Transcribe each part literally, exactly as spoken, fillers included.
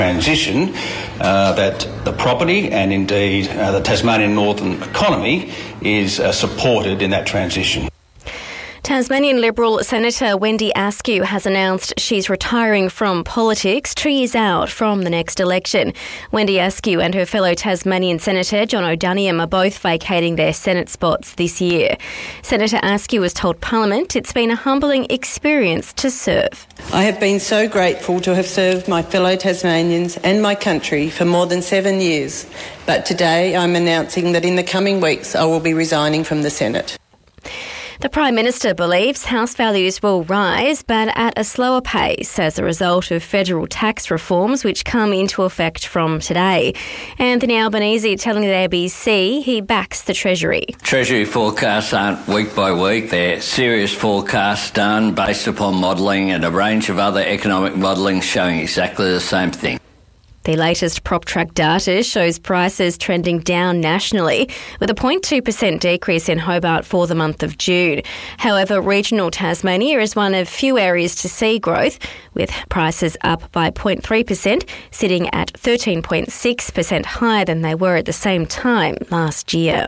transition uh, that the property and indeed uh, the Tasmanian northern economy is uh, supported in that transition. Tasmanian Liberal Senator Wendy Askew has announced she's retiring from politics two years out from the next election. Wendy Askew and her fellow Tasmanian Senator John O'Daniam are both vacating their Senate spots this year. Senator Askew has told Parliament it's been a humbling experience to serve. I have been so grateful to have served my fellow Tasmanians and my country for more than seven years, but today I'm announcing that in the coming weeks I will be resigning from the Senate. The Prime Minister believes house values will rise, but at a slower pace as a result of federal tax reforms which come into effect from today. Anthony Albanese telling the A B C he backs the Treasury. Treasury forecasts aren't week by week. They're serious forecasts done based upon modelling and a range of other economic modelling showing exactly the same thing. The latest PropTrack data shows prices trending down nationally, with a zero point two percent decrease in Hobart for the month of June. However, regional Tasmania is one of few areas to see growth, with prices up by zero point three percent, sitting at thirteen point six percent higher than they were at the same time last year.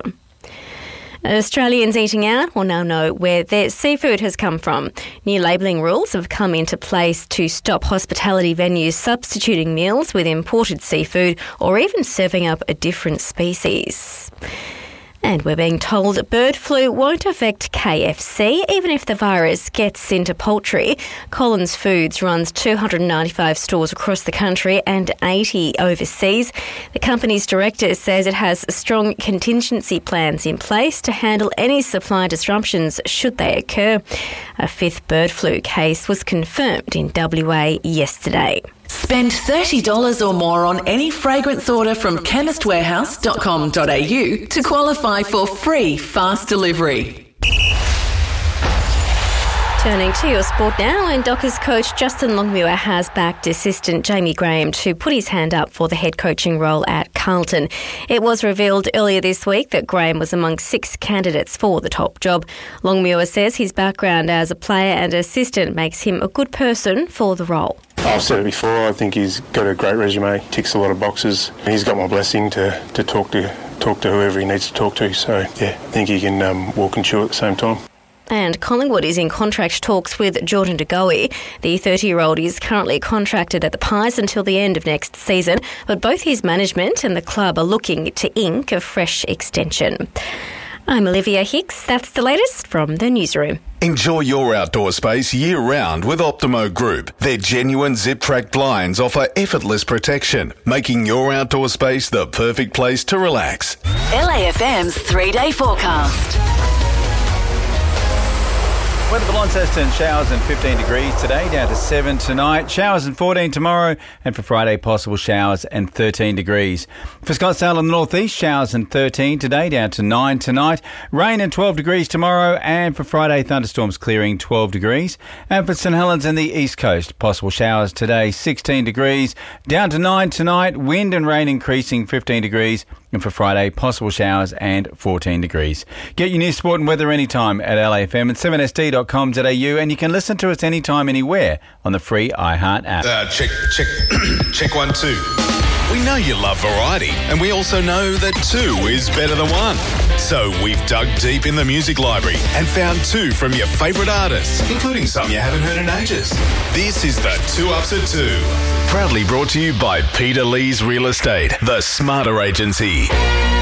Australians eating out will now know where their seafood has come from. New labelling rules have come into place to stop hospitality venues substituting meals with imported seafood or even serving up a different species. And we're being told bird flu won't affect K F C, even if the virus gets into poultry. Collins Foods runs two hundred ninety-five stores across the country and eighty overseas. The company's director says it has strong contingency plans in place to handle any supply disruptions should they occur. A fifth bird flu case was confirmed in W A yesterday. Spend thirty dollars or more on any fragrance order from chemist warehouse dot com dot a u to qualify for free fast delivery. Turning to your sport now, and Dockers coach Justin Longmuir has backed assistant Jamie Graham to put his hand up for the head coaching role at Carlton. It was revealed earlier this week that Graham was among six candidates for the top job. Longmuir says his background as a player and assistant makes him a good person for the role. I've said it before, I think he's got a great resume, ticks a lot of boxes. He's got my blessing to, to talk to talk to whoever he needs to talk to, so yeah, I think he can um, walk and chew at the same time. And Collingwood is in contract talks with Jordan De Goey. The thirty-year-old is currently contracted at the Pies until the end of next season, but both his management and the club are looking to ink a fresh extension. I'm Olivia Hicks. That's the latest from the newsroom. Enjoy your outdoor space year-round with Optimo Group. Their genuine zip-track blinds offer effortless protection, making your outdoor space the perfect place to relax. L A F M's three-day forecast. Weather for Launceston, showers and fifteen degrees today, down to seven tonight. Showers and fourteen tomorrow, and for Friday, possible showers and thirteen degrees. For Scottsdale in the northeast, showers and thirteen today, down to nine tonight. Rain and twelve degrees tomorrow, and for Friday, thunderstorms clearing, twelve degrees. And for St Helens and the east coast, possible showers today, sixteen degrees, down to nine tonight. Wind and rain increasing, fifteen degrees. And for Friday, possible showers and fourteen degrees. Get your news, sport and weather anytime at L A F M and seven S D dot com dot a u, and you can listen to us anytime, anywhere on the free iHeart app. Uh, check, check, check one, two. We know you love variety, and we also know that two is better than one. So we've dug deep in the music library and found two from your favourite artists, including some you haven't heard in ages. This is the Two Ups at Two. Proudly brought to you by Peter Lee's Real Estate, the smarter agency.